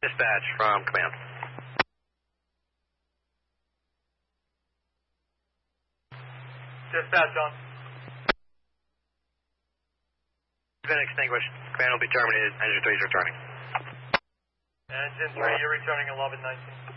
Dispatch from command. Dispatch on. Been extinguished. Command will be terminated. Engine 3 is returning. Engine 3, you're returning 1119.